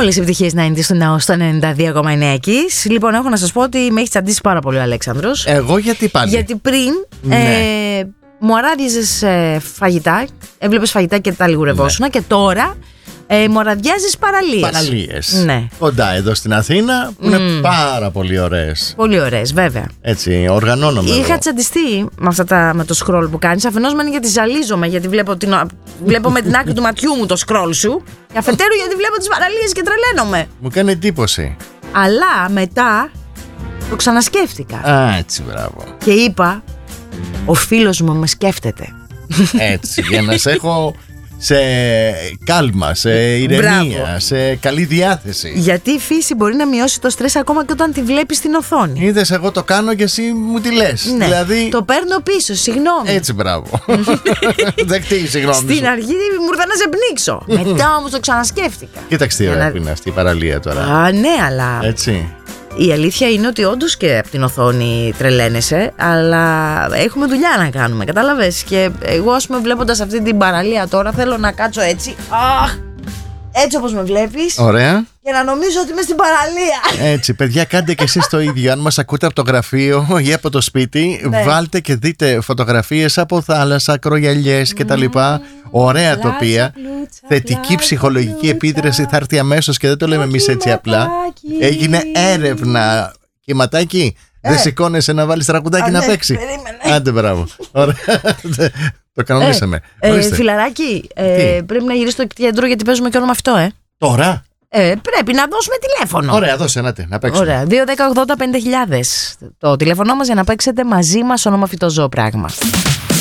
Όλες οι επιτυχίες να είναι στο 92,9 εκεί. Λοιπόν, έχω να σας πω ότι με έχει τσαντήσει πάρα πολύ ο Αλέξανδρος. Εγώ γιατί πάλι? Γιατί πριν μου αράδιζες φαγητά, έβλεπες φαγητά και τα λιγουρευόσουνα, και τώρα μου αραδιάζεις παραλίες. Παραλίες. Ναι. Κοντά εδώ στην Αθήνα, που είναι πάρα πολύ ωραίες. Πολύ ωραίες, βέβαια. Έτσι, οργανώνομαι. Είχα τσαντιστεί με το scroll που κάνεις. Αφενός μεν γιατί ζαλίζομαι, γιατί βλέπω με την άκρη του ματιού μου το scroll σου. Και αφετέρου γιατί βλέπω τις παραλίες και τρελαίνομαι. Μου κάνει εντύπωση. Αλλά μετά το ξανασκέφτηκα. Α, έτσι, μπράβο. Και είπα, ο φίλος μου με σκέφτεται. Έτσι, για να σε έχω σε κάλμα, σε ηρεμία, σε καλή διάθεση. Γιατί η φύση μπορεί να μειώσει το στρες ακόμα και όταν τη βλέπεις στην οθόνη. Είδες, εγώ το κάνω και εσύ μου τη λες. Ναι, δηλαδή... το παίρνω πίσω, συγγνώμη. Έτσι, μπράβο. Δεκτή, συγγνώμη. Στην αρχή μου ήρθε να σε πνίξω. Μετά όμως το ξανασκέφτηκα. Κοίταξε τι ωραία που είναι αυτή η παραλία τώρα. Α, ναι, αλλά Έτσι. η αλήθεια είναι ότι όντως και από την οθόνη τρελαίνεσαι, αλλά έχουμε δουλειά να κάνουμε, κατάλαβες. Και εγώ, ας πούμε, βλέποντας αυτή την παραλία τώρα, θέλω να κάτσω έτσι. Αχ! Έτσι όπως με βλέπεις. Ωραία. Και να νομίζω ότι είμαι στην παραλία. Έτσι, παιδιά, κάντε και εσείς το ίδιο. Αν μας ακούτε από το γραφείο ή από το σπίτι, βάλτε και δείτε φωτογραφίες από θάλασσα, ακρογιαλιές κτλ. Ωραία τοπία. Θετική ψυχολογική επίδραση θα έρθει αμέσως, και δεν το λέμε εμείς έτσι απλά. Έγινε έρευνα. Κυματάκι, δεν σηκώνεσαι να βάλεις τραγουδάκι να παίξει? Άντε, μπράβο. Ωραία. Το κανονίσαμε. Φιλαράκι, πρέπει να γυρίσει στο κέντρο γιατί παίζουμε και όνομα αυτό, Τώρα. Πρέπει να δώσουμε τηλέφωνο. Ωραία, δώσε να παίξουμε. Ωραία, 2-10-80-5000 το τηλέφωνο μας για να παίξετε μαζί μας όνομα φυτό ζώο πράγμα.